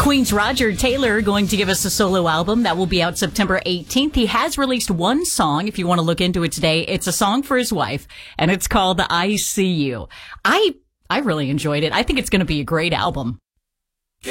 Queen's Roger Taylor going to give us a solo album that will be out September 18th. He has released one song, if you want to look into it today. It's a song for his wife, and it's called I See You. I really enjoyed it. I think it's going to be a great album.